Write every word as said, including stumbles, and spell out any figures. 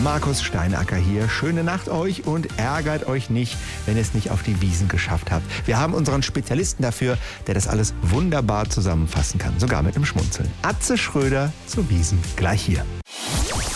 Markus Steinacker hier. Schöne Nacht euch und ärgert euch nicht, wenn ihr es nicht auf die Wiesn geschafft habt. Wir haben unseren Spezialisten dafür, der das alles wunderbar zusammenfassen kann, sogar mit einem Schmunzeln. Atze Schröder zur Wiesn, gleich hier.